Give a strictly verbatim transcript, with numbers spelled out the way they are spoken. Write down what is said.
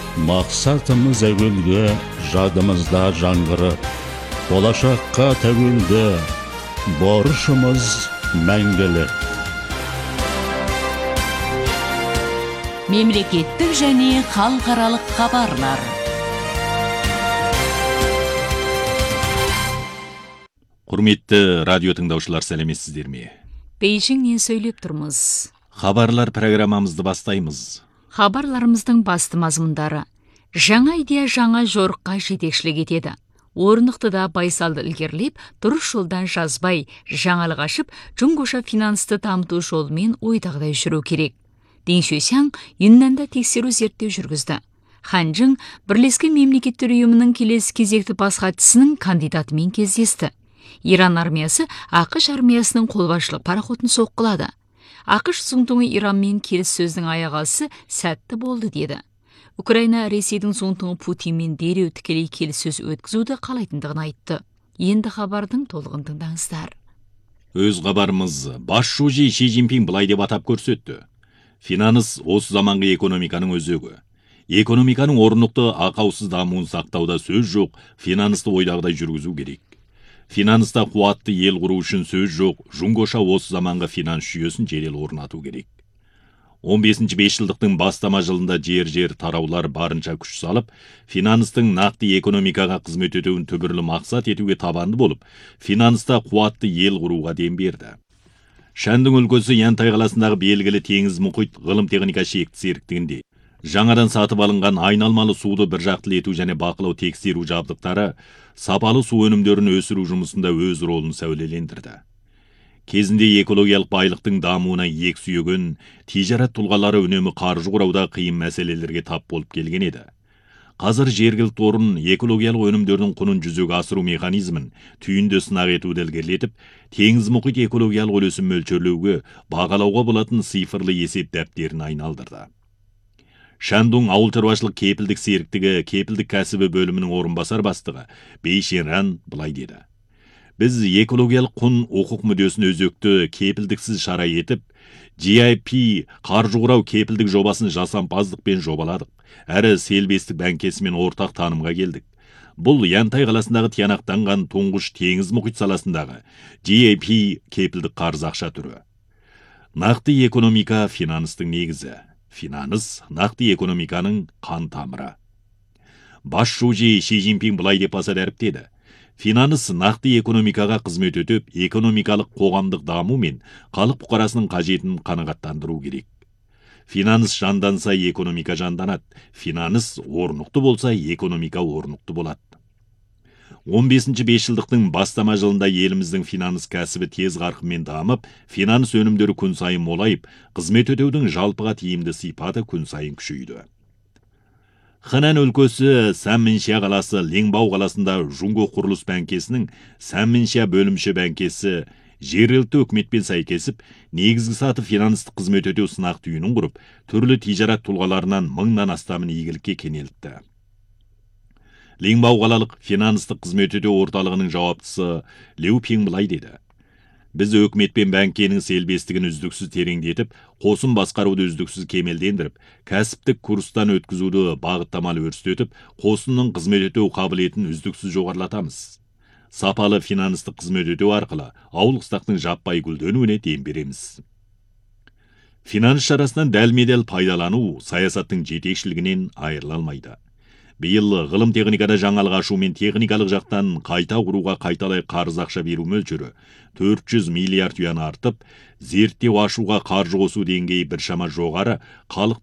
Мақсатымыз әуелгі, жадымызда жаңғырып, болашаққа тәуелді, борышымыз мәңгілік. Мемлекеттік және халықаралық хабарлар. Құрметті радио тыңдаушылар, сәлеметсіздер ме? Бейжіңнен сөйлеп тұрмыз. Хабарлар программамызды бастаймыз. Хабарларымыздың басты мазмұндары: жаңа идея жаңа жорыққа жетекшілік етеді. Орнықты да байсалды ілгерілеп, дұрыс жолдан жазбай, жаңалық ашып, жұңғоша финансты дамыту жолымен ойдағыдай жүру керек. Ден Шуйсяң Юннанда тексеру зерттеу жүргізді. Ханчжың Бірлескен мемлекеттер ұйымының келесі кезекті бас хатшысының кандидатымен кездесті. Иран армиясы ақш армиясының қолбасшылық пароходын соққылады. ақш Цзунтуңы Иранмен келіссөздің аяғасы сәтті болды деді. Украина Ресейдің Цзунтуңы Путинмен дереу тікелей келіссөз өткізуді қалайтындығын айтты. Енді хабардың толығын тыңдаңыздар. Өз хабарымыз бас шужи Ши Цзиньпин былай деп атап көрсетті. Финанс осы заманғы экономиканың өзегі. Экономиканың орнықты ақаусыз дамуын сақтауда сөз жоқ, финансты ойдағыдай жүргізу керек. Финанста қуатты ел құру үшін сөз жоқ, жұңғоша осы заманғы финанс жүйесін жедел орнату керек. он бесінші бесжылдықтың бастама жылында жер-жер тараулар барынша күш салып, финанстың нақты экономикаға қызмет етуін түбірлі мақсат етуге табанды болып, финанста қуатты ел құруға дем берді. Шаньдың өлкесі Янтай қаласындағы белгілі теңіз мұхит ғылым техника шекті серіктігінде жаңадан сатып алынған айналмалы суды бір жақтылы ету және бақылау тексеру жабдықтары сапалы су өнімдерін өсіру жұмысында өз ролын сәулелендірді. Кезінде экологиялық байлықтың дамуына ек сүйеген тижарат тұлғалары үнемі қаржы құрауда қиын мәселелерге тап болып келген еді. Қазір жергілікті орын экологиялық өнімдердің құнын жүзеге асыру механизмін түйінді сынақ етуді ілгерілетіп, теңіз мұхит экологиялық үлесін мөлшерлеуге, бағалауға болатын цифрлы есеп дәптерін айналдырды. Шандун ауыл шаруашылық кепілдік серіктігі кепілдік кәсібі бөлімінің орынбасар бастығы Бей Шенран былай деді. Біз экологиялық құн оқық мүддесін өзекті кепілдіксіз шара етіп, джи ай пи қаржы құрау кепілдік жобасын жасампаздықпен жобаладық, әрі селбестік бәңкесімен ортақ танымға келдік. Бұл Янтай қаласындағы тиянақтанған тұңғыш теңіз мұхит саласындағы джи ай пи кепілдік қарыз ақша түрі. Нақты экономика финанстың негізі. Финанс нақты экономиканың қан тамыры. Бас шужи Ши Цзиньпин былай деп баса дәріптеді. Финанс нақты экономикаға қызмет өтіп, экономикалық қоғамдық даму мен халық бұқарасының қажетін қанағаттандыру керек. Финанс жанданса, экономика жанданады. Финанс орнықты болса, экономика орнықты болады. он бесінші бесжылдықтың бастама жылында еліміздің финанс кәсібі тез қарқынмен дамып, финанс өнімдері күн сайын молайып, қызмет өтеудің жалпыға тиімді сипаты күн сайын күшейді. Хэнань өлкесі Сәнминшия қаласы Ленбау қаласында Жұңго құрылыс бәңкесінің Сәнминшия бөлімші бәңкесі жергілікті үкіметпен сәйкесіп, негізгі саты финанстық қызмет өтеу сынақ түйінін құрып, түрлі тижарат тұлғаларынан мыңнан астамын игілікке кенелтті. Ленбау қалалық финанстық қызмет өтеу орталығының жауаптысы Леу Пин былай деді. Біз өкімет пен бәңкенің селбестігін үздіксіз тереңдетіп, қосын басқаруды үздіксіз кемелдендіріп, кәсіптік курстан өткізуді бағыттамалы өрістетіп, қосынның қызмет өтеу қабілетін үздіксіз жоғарылатамыз. Сапалы финанстық қызмет өтеу арқылы ауыл қыстақтың жаппай гүлденуіне дем береміз. Финанс шарасынан дәлме-дәл пайдалану саясаттың жетекшілігінен айырыла алмайды. Биыл ғылым техникада жаңалық ашу мен техникалық жақтан қайта құруға қайталай қарыз ақша беру мөлшері төрт жүз миллиард юан артып, зерттеу ашуға қаржы қосу деңгейі біршама жоғары, халық